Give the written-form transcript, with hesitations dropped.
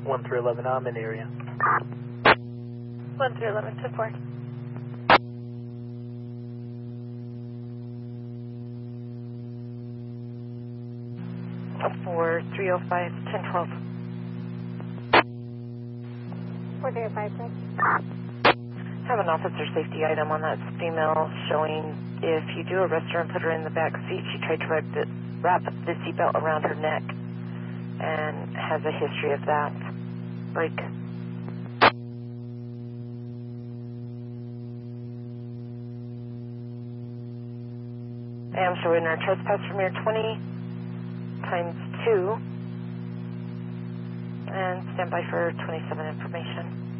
1311, I'm in area. 1311 to 4. 4305, 1012. 4305, sir. Have an officer safety item on that female showing if you do arrest her and put her in the back seat, she tried to wrap the seatbelt around her neck and has a history of that. Break. I am showing her trespass from your 20 times 2 and stand by for 27 information.